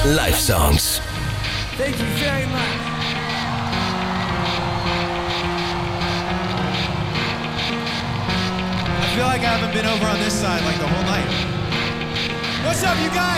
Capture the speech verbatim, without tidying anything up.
Live Songs. Thank you very much. I feel like I haven't been over on this side like the whole night. What's up, you guys?